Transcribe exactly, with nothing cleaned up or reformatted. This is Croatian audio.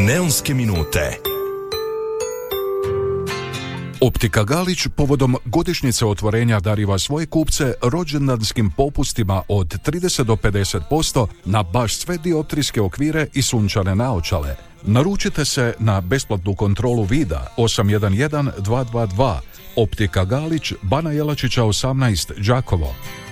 Neonske minute. Optika Galić povodom godišnjice otvorenja dariva svoje kupce rođendanskim popustima od trideset do pedeset posto na baš sve dioptrijske okvire i sunčane naočale. Naručite se na besplatnu kontrolu vida osam jedan jedan dva dva dva. Optika Galić, Bana Jelačića osamnaest, Đakovo.